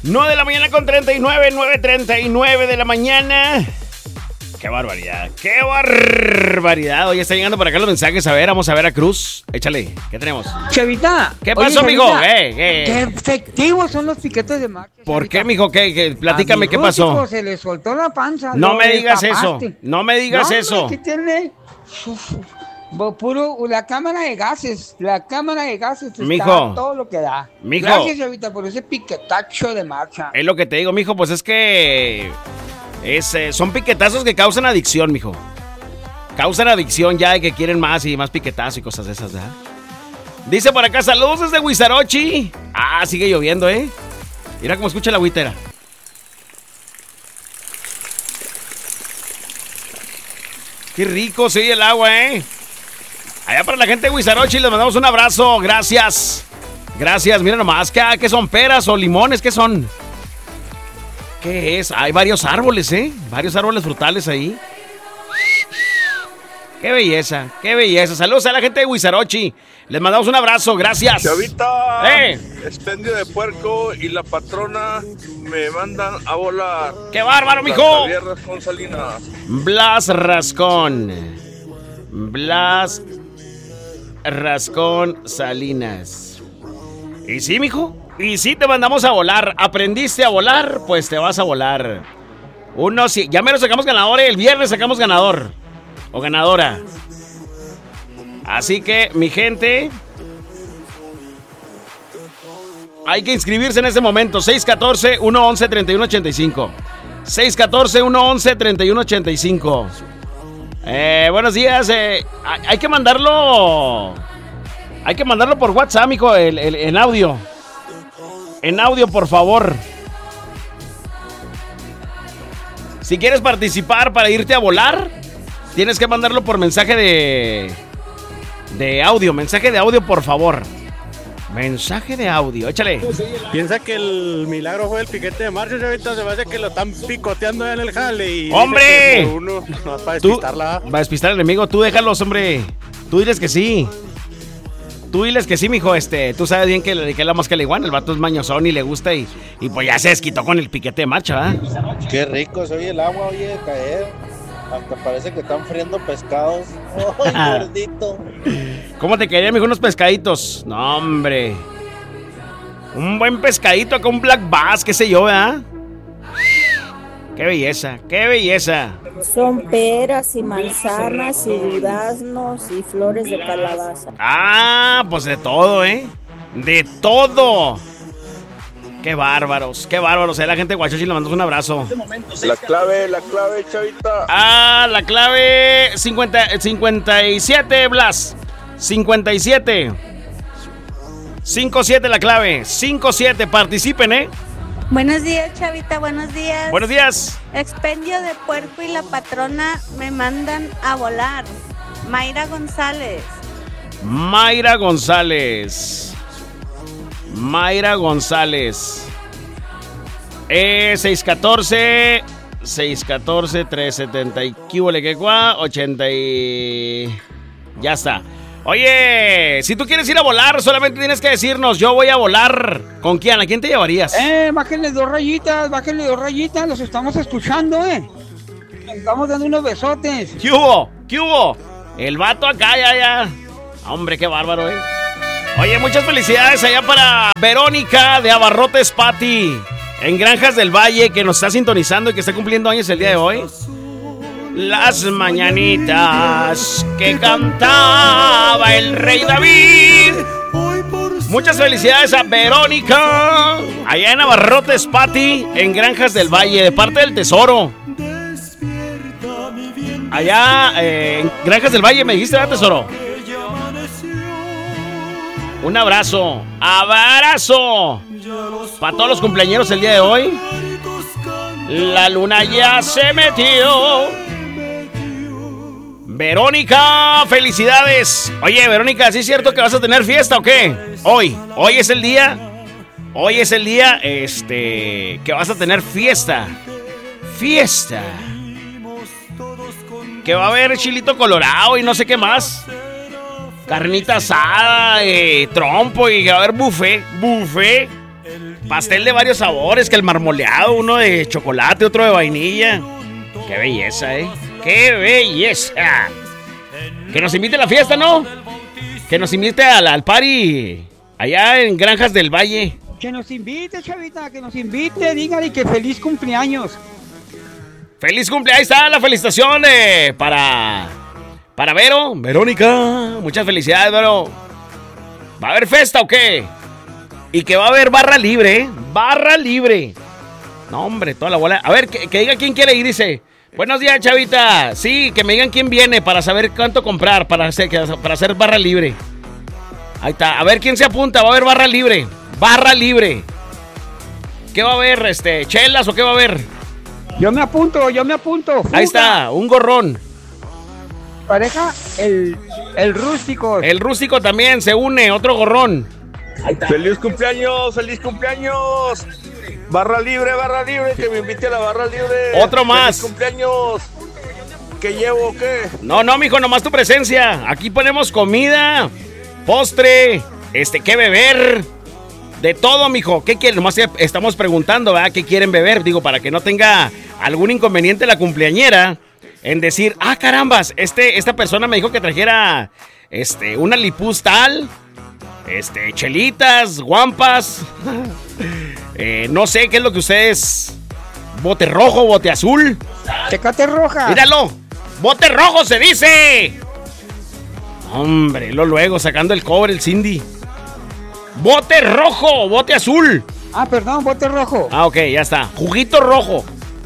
9 de la mañana con 39, 9:39 de la mañana. ¡Qué barbaridad! ¡Qué barbaridad! Oye, está llegando por acá los mensajes. A ver, vamos a ver a Cruz. Échale, ¿qué tenemos? Chavita. ¿Qué pasó, mijo? Qué efectivos son los piquetes de marcha. ¿Por qué, mijo? ¿Qué? Platícame, ¿qué pasó? Se le soltó la panza. No me digas eso. No me digas eso. ¿Qué tiene? Puro, la cámara de gases. La cámara de gases mijo, está todo lo que da. Mijo, gracias, Chavita, por ese piquetacho de marcha. Es lo que te digo, mijo, pues es que... son piquetazos que causan adicción, mijo. Causan adicción ya de que quieren más y más piquetazos y cosas de esas, ¿verdad? Dice por acá, saludos desde Huizarochi. Ah, sigue lloviendo, ¿eh? Mira cómo escucha la agüitera. Qué rico se oye el agua, ¿eh? Allá para la gente de Huizarochi les mandamos un abrazo. Gracias. Gracias, mira nomás. ¿Qué son? ¿Peras o limones? ¿Qué son? ¿Qué es? Hay varios árboles, ¿eh? Varios árboles frutales ahí. ¡Qué belleza! ¡Qué belleza! Saludos a la gente de Huizarochi. Les mandamos un abrazo. Gracias. Chavita, expendio de puerco y la patrona me mandan a volar. ¡Qué bárbaro, mijo! Javier Rascón Salinas. Blas Rascón. Blas Rascón Salinas. ¿Y sí, mijo? Y si te mandamos a volar, aprendiste a volar, pues te vas a volar. Ya me lo sacamos ganador, el viernes sacamos ganador o ganadora. Así que, mi gente, hay que inscribirse en este momento. 614-111-3185. 614-111-3185. Buenos días. Hay que mandarlo. Hay que mandarlo por WhatsApp, mijo, en audio. En audio, por favor. Si quieres participar para irte a volar, tienes que mandarlo por mensaje de audio. Mensaje de audio, por favor. Mensaje de audio, échale. Piensa que el milagro fue el piquete de marcha, ahorita se me hace que lo están picoteando en el jale y... ¡Hombre! Uno, no, para despistarla. Va a despistar al enemigo, tú déjalos, hombre. Tú diles que sí. Tú diles que sí, mijo, tú sabes bien que es la mosca de la iguana, el vato es mañosón y le gusta y pues ya se desquitó con el piquete de marcha, ¿verdad? Qué rico se oye el agua, oye, caer. Hasta parece que están friendo pescados. ¡Ay, gordito! ¿Cómo te querían, mijo, unos pescaditos? No, hombre. Un buen pescadito acá, un black bass, qué sé yo, ¿verdad? ¡Qué belleza! ¡Qué belleza! Son peras y manzanas y duraznos y flores de calabaza. Ah, pues de todo, ¿eh? De todo. ¡Qué bárbaros! ¡Qué bárbaros! La gente de Huachochi le mandamos un abrazo. La clave, chavita. Ah, la clave 57, Blas. 57. 57 la clave. 57, participen, ¿eh? Buenos días, Chavita, buenos días. Buenos días. Expendio de puerco y la patrona me mandan a volar. Mayra González. Mayra González. Mayra González. 614 370 ¿qué huele que cuá? 80 y... Ya está. Oye, si tú quieres ir a volar, solamente tienes que decirnos, yo voy a volar. ¿Con quién? ¿A quién te llevarías? Bájenle dos rayitas, los estamos escuchando, Les estamos dando unos besotes. ¿Qué hubo? ¿Qué hubo? El vato acá, ya. Hombre, qué bárbaro, Oye, muchas felicidades allá para Verónica de Abarrotes Pati, en Granjas del Valle, que nos está sintonizando y que está cumpliendo años el día de hoy. Las mañanitas que cantaba el rey David. Muchas felicidades a Verónica, allá en Abarrotes Pati, en Granjas del Valle, de parte del Tesoro. Allá en Granjas del Valle me dijiste, ¿verdad, Tesoro? Un abrazo. ¡Abrazo! Para todos los cumpleañeros el día de hoy. La luna ya se metió. Verónica, felicidades. Oye, Verónica, ¿sí es cierto que vas a tener fiesta o qué? Hoy es el día. Hoy es el día, que vas a tener fiesta. Fiesta. Que va a haber chilito colorado y no sé qué más. Carnita asada, trompo y que va a haber buffet. Pastel de varios sabores, que el marmoleado, uno de chocolate, otro de vainilla. ¡Qué belleza, ¡Qué belleza! Que nos invite a la fiesta, ¿no? Que nos invite al party allá en Granjas del Valle. Que nos invite, chavita, que nos invite. Dígale que feliz cumpleaños. ¡Feliz cumpleaños! Ahí está la felicitación para Vero. Verónica, muchas felicidades, Vero. ¿Va a haber fiesta o qué? Y que va a haber barra libre, barra libre. No, hombre, toda la bola. A ver, que diga quién quiere ir, dice. Buenos días, chavita. Sí, que me digan quién viene para saber cuánto comprar para hacer barra libre. Ahí está. A ver quién se apunta. Va a haber barra libre. Barra libre. ¿Qué va a haber, chelas o qué va a haber? Yo me apunto. Fuga. Ahí está, un gorrón. Pareja, el rústico. El rústico también se une, otro gorrón. ¡Feliz cumpleaños! Barra libre, que me invite a la barra libre. Otro más. ¡Feliz cumpleaños! ¿Qué llevo o qué? No, mijo, nomás tu presencia. Aquí ponemos comida, postre, qué beber. De todo, mijo. ¿Qué quieren? Nomás estamos preguntando, ¿verdad? ¿Qué quieren beber? Digo, para que no tenga algún inconveniente la cumpleañera en decir, carambas, esta persona me dijo que trajera una lipus tal, chelitas, guampas. No sé qué es lo que ustedes. Bote rojo, bote azul. Tecate roja. Míralo. Bote rojo se dice. Hombre, luego sacando el cobre el Cindy. Bote rojo, bote azul. Perdón, bote rojo. Ok, ya está. Juguito rojo.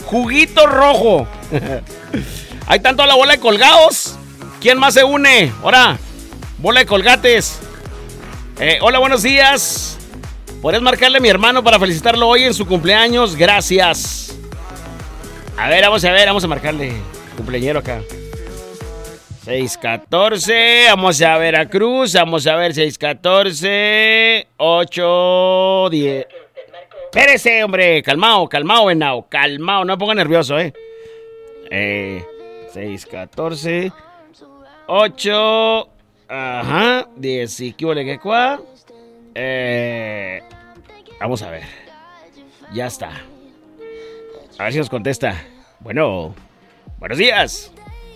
Hay tanto la bola de colgados. ¿Quién más se une? Ahora, bola de colgates. Hola, buenos días. ¿Podrías marcarle a mi hermano para felicitarlo hoy en su cumpleaños? Gracias. A ver, vamos a marcarle. Cumpleañero acá. 614, vamos a Veracruz, vamos a ver 614, 810. Espérese, hombre, calmado, venao, calmado, no me ponga nervioso, 614, 8, 10, y qué huele que cuá. Vamos a ver, ya está. A ver si nos contesta. Bueno, buenos días.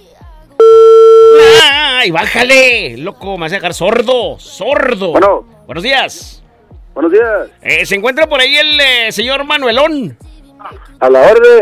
¡Ay, bájale! Loco, me vas a dejar sordo. Bueno. Buenos días. Buenos días. ¿Se encuentra por ahí el señor Manuelón? A la orden.